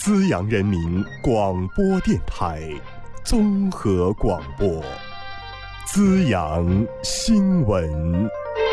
资阳人民广播电台综合广播，资阳新闻。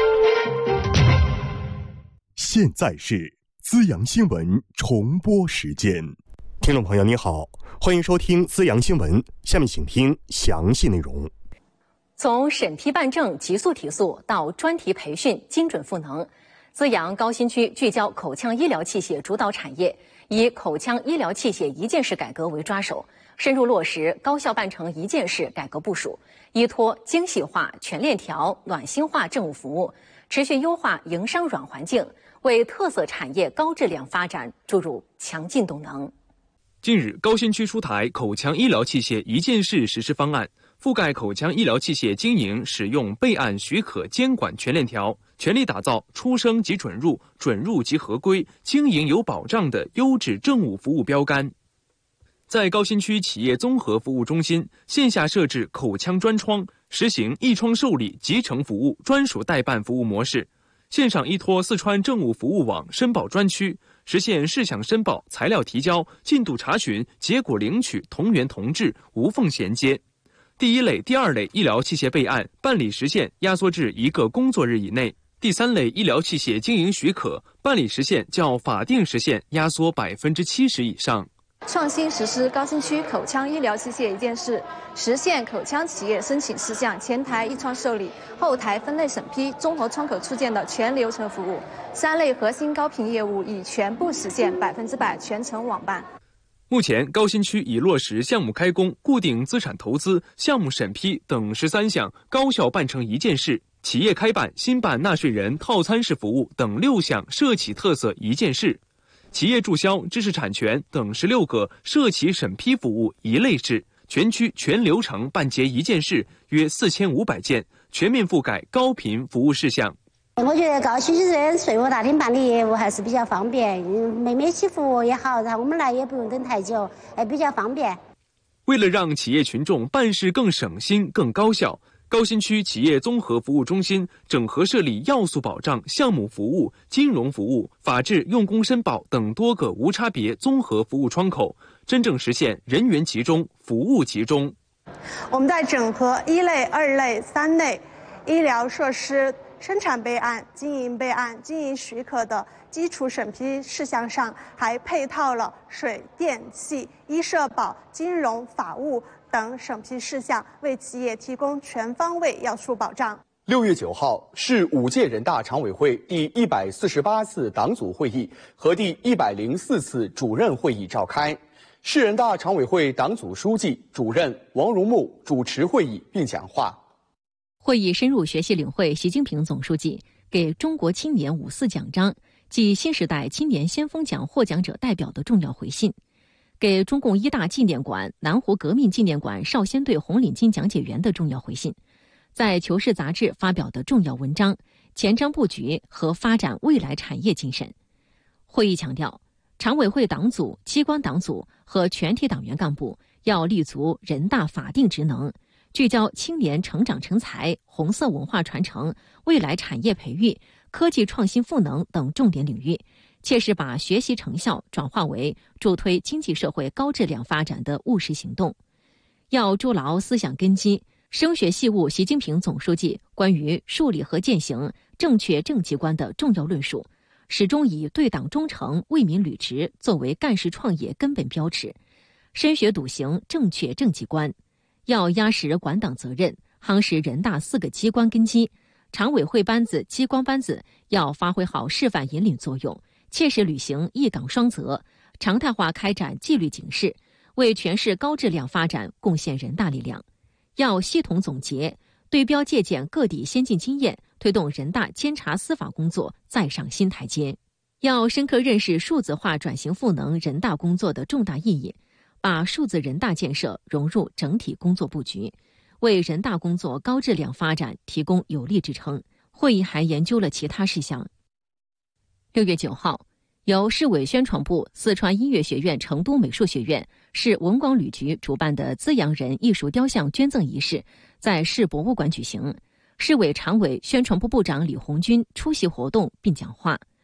现在是资阳新闻重播时间。听众朋友你好，欢迎收听资阳新闻，下面请听详细内容。 从审批办证急速提速到专题培训精准赋能，资阳高新区聚焦口腔医疗器械主导产业，以口腔医疗器械一件式改革为抓手，深入落实高效办成一件式改革部署，依托精细化、全链条、暖心化政务服务，持续优化营商软环境，为特色产业高质量发展注入强劲动能。 近日，高新区出台口腔医疗器械一件式实施方案，覆盖口腔医疗器械经营、使用、备案、许可、监管全链条，全力打造出生即准入、准入即合规、经营有保障的优质政务服务标杆。在高新区企业综合服务中心线下设置口腔专窗，实行一窗受理、集成服务、专属代办服务模式，线上依托四川政务服务网申报专区，实现事项申报、材料提交、进度查询、结果领取同源同质，无缝衔接。第一类、第二类医疗器械备案办理时限压缩至1个工作日以内；第三类医疗器械经营许可办理时限较法定时限压缩70%以上。 创新实施高新区口腔医疗器械一件式，实现口腔企业申请事项前台一窗受理、后台分类审批、综合窗口出件的全流程服务。3类核心高频业务已全部实现100%全程网办。 目前，高新区已落实项目开工、固定资产投资、项目审批等13项高效办成一件式，企业开办、新办纳税人套餐式服务等6项涉企特色一件式，企业注销、知识产权等16个涉企审批服务一类式，全区全流程办结一件式约4500件，全面覆盖高频服务事项。 我觉得高新区这边税务大厅办理业务还是比较方便，每期服务也好，然后我们来也不用等太久，比较方便。 为了让企业群众办事更省心、更高效，高新区企业综合服务中心整合设立要素保障、项目服务、金融服务、法治用工申报等多个无差别综合服务窗口，真正实现人员集中、服务集中。 我们在整合1类、2类、3类医疗设施生产备案、经营备案、经营许可的基础审批事项上，还配套了水电气、医社保、金融、法务等审批事项，为企业提供全方位要素保障。 6月9号，市5届人大常委会第148次党组会议和第104次主任会议召开，市人大常委会党组书记、主任王荣木主持会议并讲话。 会议深入学习领会习近平总书记给中国青年54奖章暨新时代青年先锋奖获奖者代表的重要回信，给中共1大纪念馆、南湖革命纪念馆少先队红领巾讲解员的重要回信，在《求是》杂志发表的重要文章、前瞻布局和发展未来产业精神。会议强调，常委会党组、机关党组和全体党员干部要立足人大法定职能，聚焦青年成长成才、红色文化传承、未来产业培育、科技创新赋能等重点领域，切实把学习成效转化为助推经济社会高质量发展的务实行动。要筑牢思想根基，升学细悟习近平总书记关于树立和践行正确政绩观的重要论述，始终以对党忠诚、为民履职作为干事创业根本标尺，深学笃行正确政绩观。要压实管党责任，夯实人大4个机关根基，常委会班子、机关班子要发挥好示范引领作用，切实履行一岗双责，常态化开展纪律警示，为全市高质量发展贡献人大力量。要系统总结，对标借鉴各地先进经验，推动人大监察司法工作再上新台阶。要深刻认识数字化转型赋能人大工作的重大意义，把数字人大建设融入整体工作布局，为人大工作高质量发展提供有力支撑。会议还研究了其他事项。6月9号，由市委宣传部、四川音乐学院成都美术学院、市文广旅局主办的资阳人艺术雕像捐赠仪式在市博物馆举行，市委常委、宣传部部长李红军出席活动并讲话。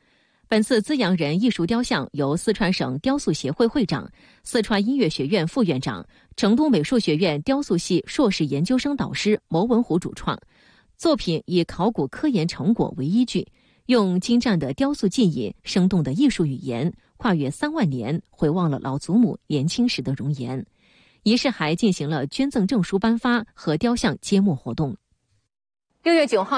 本次滋养人艺术雕像由四川省雕塑协会会长、四川音乐学院副院长、成都美术学院雕塑系硕士研究生导师牟文虎主创。作品以考古科研成果为依据，用精湛的雕塑技艺、生动的艺术语言，跨越3万年，回望了老祖母年轻时的容颜。仪式还进行了捐赠证书颁发和雕像揭幕活动。 6月9号。